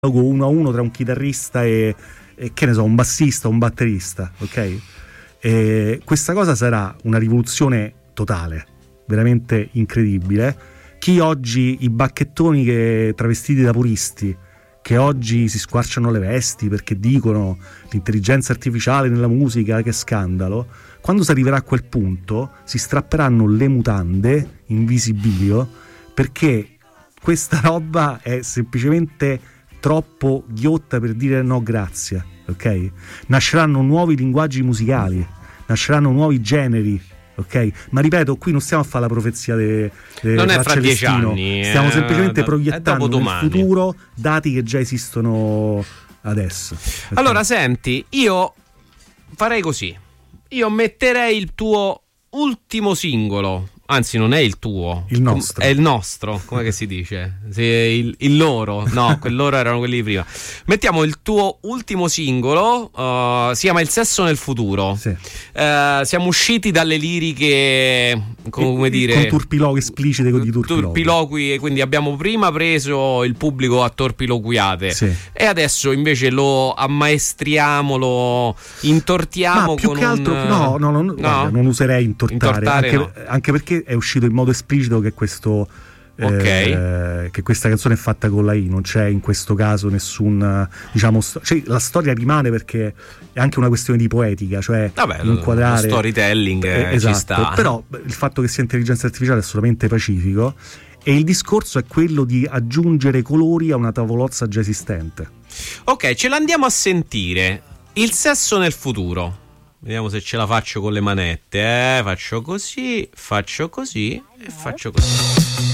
uno a uno tra un chitarrista e che ne so, un bassista, un batterista, ok? E questa cosa sarà una rivoluzione totale, veramente incredibile. Chi oggi, i bacchettoni che travestiti da puristi, che oggi si squarciano le vesti perché dicono l'intelligenza artificiale nella musica, che scandalo, quando si arriverà a quel punto si strapperanno le mutande in visibilio, perché questa roba è semplicemente troppo ghiotta per dire no grazie, ok? Nasceranno nuovi linguaggi musicali, nasceranno nuovi generi, ok? Ma ripeto, qui non stiamo a fare la profezia non è fra 10 anni, stiamo semplicemente proiettando nel dopodomani. futuro dati che già esistono adesso, okay? Allora senti, io farei così, io metterei il tuo ultimo singolo, anzi non è il tuo, il nostro, è il nostro, come che si dice? Il loro, no, quel loro erano quelli di prima. Mettiamo il tuo ultimo singolo, si chiama Il sesso nel futuro. Sì. Siamo usciti dalle liriche, come dire, con turpiloqui esplicite, con turpiloqui, quindi abbiamo prima preso il pubblico a torpiloquiate, sì, e adesso invece lo ammaestriamo, lo intortiamo. Ma più con che altro guarda, non userei intortare, anche perché è uscito in modo esplicito che questo che questa canzone è fatta con la I, non c'è in questo caso nessun, diciamo, cioè, la storia rimane perché è anche una questione di poetica, cioè inquadrare lo storytelling, esatto, ci sta. Però il fatto che sia intelligenza artificiale è assolutamente pacifico, e il discorso è quello di aggiungere colori a una tavolozza già esistente. Ok, ce l'andiamo a sentire. Il sesso nel futuro. Vediamo se ce la faccio con le manette. Faccio così e faccio così.